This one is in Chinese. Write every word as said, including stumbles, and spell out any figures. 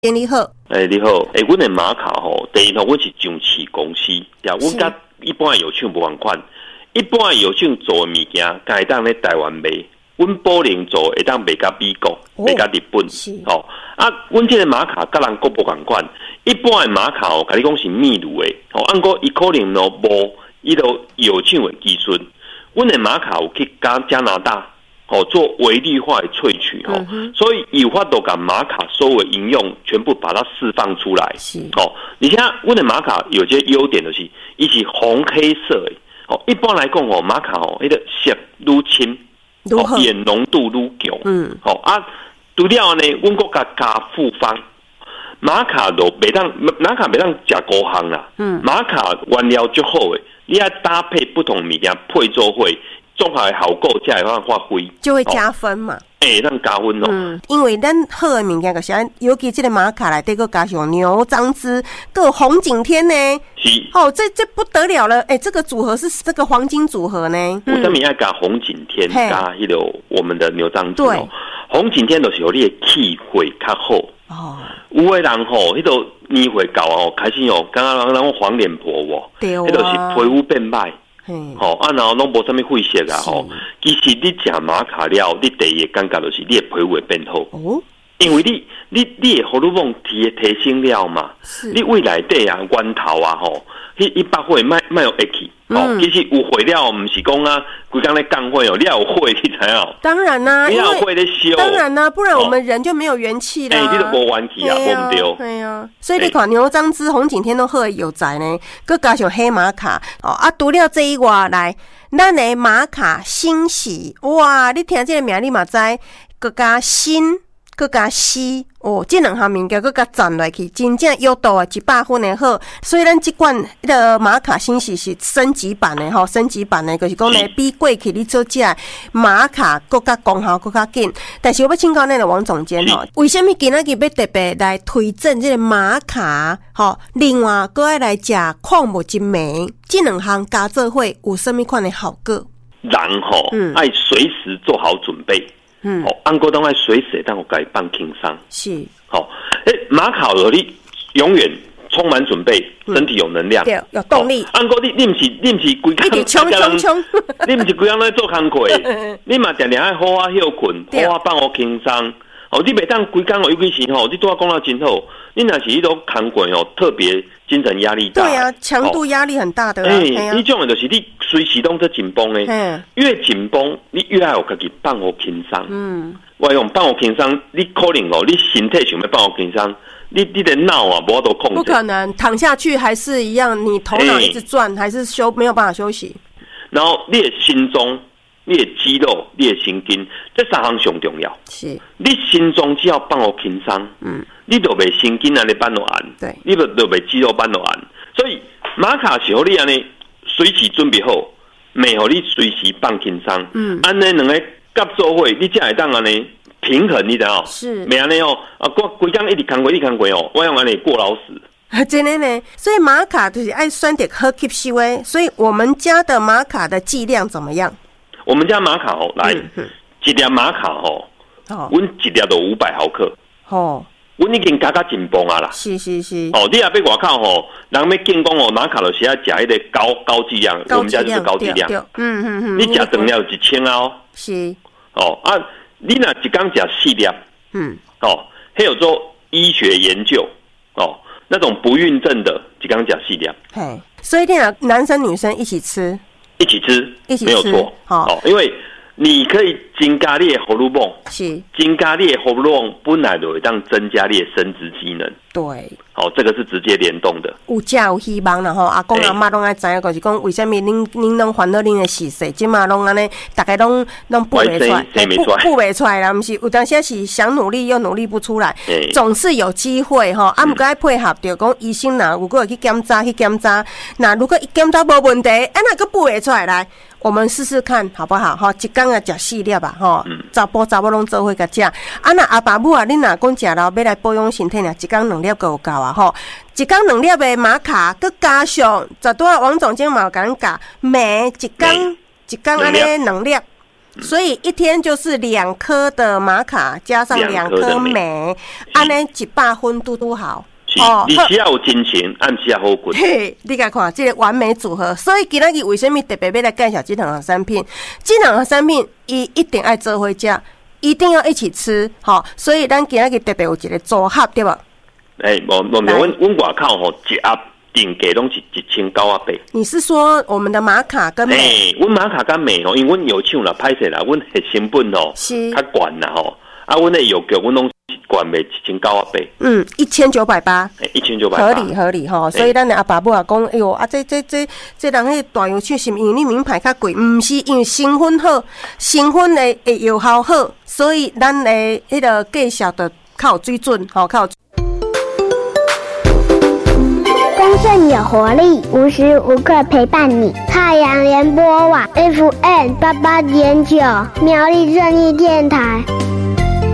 经理好， 诶、欸，你好，诶、欸，阮的马卡吼，第一吼，阮是上市公司，呀，阮甲一般的药厂无同款，一般的药厂做的物件，敢会当咧台湾卖，阮保证做会当卖甲美国，卖甲、哦、日本，吼、哦，啊，阮这个马卡甲人国无同款，一般的马卡吼，甲你讲是秘鲁的，吼、哦，按过伊可能咯无伊都药厂的技术，阮的马卡有去加加拿大。哦，做微粒化的萃取哦，嗯、所以有法度把马卡所有的应用全部把它释放出来。是哦，你像我的马卡有些优点就是，伊是红黑色的哦。一般来讲哦，马卡哦，那个色愈深，哦，颜浓度愈强。嗯，哦啊，除了呢，阮国家加复方，马卡都袂当，马卡袂当食高行啦。嗯，马卡原料就好诶，你要搭配不同物件配做伙。综合的效果才会让发挥， 就会加分嘛。 诶、欸，让加分哦。 嗯，因为咱好的物件就是，尤其这个马卡内底个加上牛樟芝，个红景天呢。是。哦，这这不得了了！哎、欸，这个组合是这个黄金组合呢。 我上面要加红景天，加一流我们的牛樟芝哦。红景天就是有你的气会较好。哦。有的人吼，迄个年岁到哦，开始哦，刚刚人黄脸婆哦，对啊，迄就是皮肤变歹。吼、哦，啊，然后拢无啥物血色啊，吼，其实你食马卡了，你第一感觉就是你的皮肤会变好，哦，因为你你你的荷尔蒙提提升了嘛，你胃内底啊、源头啊，吼，迄一百岁卖卖有会去，哦、嗯，其实有血了，唔是讲啊，规工咧降血哦，你要有血你才好， 当然啦、啊， 你要有血咧烧， 当然啦、啊，不然我们人就没有元气啦，哎、 欸，你都无元气啊，无唔对， 对啊，所以你看牛樟芝、红景天都好有在呢，佮加上黑马卡，哦啊，除了这一外来。咱的马卡欣喜哇！你听这个名你嘛知，佮加新，佮加西哦，这两项物件佮加赞落去，真正有度啊，一百分的好。所以咱这款迄个马卡欣喜是升级版的吼，升级版的就是讲呢，比过去你做这马卡佮加功效佮加紧。但是我要请教咱的王总监吼，为什么今仔日要特别来推荐这个马卡？吼，另外佮爱来食矿物质酶。这两项加做伙有什么款的效果？ 人吼，嗯，爱随时做好准备，嗯，哦，按过当爱随时当我该放轻松，是，好，诶，马卡尔你永远充满准备，身体有能量， 对，有动力。 按过你你唔是你唔是规工， 你冲冲冲， 你唔是规工在做工课，你嘛常常爱好啊休困，好啊放我轻松。哦，你袂当规工哦，尤其是吼，你拄仔讲到真好，你若是迄种工过哦，特别精神压力大。 对啊，强度压力很大的、啊。 哎、欸，你、啊、种的就是你随时都在紧绷诶，越紧绷，你越要有自己放好轻松。嗯，我用放好轻松，你可能哦，你身体想要放好轻松，你你的脑啊，无法度控制。 不可能躺下去还是一样，你头脑一直转、欸，还是休没有办法休息。 然后你的心中。你的肌肉、你的神经，这三项上重要。是，你心中只要放好轻松，嗯，你就袂神经安尼放落安，对，你就就袂肌肉放落安。所以马卡是互你安尼随时准备好，袂互你随时放轻松，嗯，安尼两个合作伙，你才会当安尼平衡，你知道？是，袂安尼哦，啊，规规工一直工过，一直工过哦，我用安尼过劳死。 真的呢，所以马卡就是爱酸点好吸收诶，所以我们家的马卡的剂量怎么样？ 我们家马卡吼，来、嗯、一粒马卡吼，哦，阮一粒都五百毫克，哦，阮已经加加紧绷啊啦， 是是是， 哦，你也别外口吼，人要建功哦，马卡就是要食迄个高高剂量，我们家就是高剂量，嗯嗯嗯，你食长了一千啊哦，是，哦啊，你若一工食四粒，嗯，哦，还有做医学研究，哦，那种不孕症的一工食四粒， 嘿，所以你若男生女生一起吃。 一起吃，一起吃没有错。好，因为你可以增加你的荷尔蒙，是增加你的荷尔蒙本来就会当增加你的生殖机能。对，好、哦，这个是直接联动的。 有家有希望啦吼，阿公阿妈拢爱知影，就是讲为什么恁恁拢烦恼恁的事势，即马拢安尼，大家拢拢补袂出来，补补袂出来啦，毋是有当时是想努力又努力不出来，总是有机会吼。啊，毋过爱配合着讲医生呐，如果去检查去检查，那如果一检查无问题，啊那个补袂出来来。我们试试看好不好？哈，一天啊食四粒吧，哈，查甫查某拢做伙甲食。啊，那阿爸母啊，恁若讲食了要来保养身体呢，一天两粒够有够啊，吼，一天两粒的马卡，佮加上十多王总监嘛有甲咱教，每一天一天安尼两粒， 所以一天就是两颗的玛卡加上两颗镁，安尼一百分嘟嘟好。 哦，你只要有金钱，按时也好滚。 嘿，你来看这个完美组合。所以今仔日为什么特别要来介绍这两个产品？这两个产品伊一定爱做伙吃，一定要一起吃。好，所以咱今仔日特别有一个组合，对吧？ 哎、欸，无无，阮阮外口吼一盒定价拢是一千九啊八。你是说我们的玛卡跟镁？ 哎、欸，阮玛卡跟镁吼，因为阮药厂啦歹势啦，阮的成本吼是较悬啦吼，啊，阮的药局阮拢。管袂一千九啊八， 嗯，一千九百八， 一千九百八，合理合理吼。所以咱的阿爸母也讲，哎呦啊，这这这这人迄大药厂是因为你名牌较贵，毋是因为成分好，成分的的药效好，所以咱的迄个介绍的较有水准，吼较有。 丰盛有活力，无时无刻陪伴你。太阳联播网 F M 八八点九，苗栗正义电台。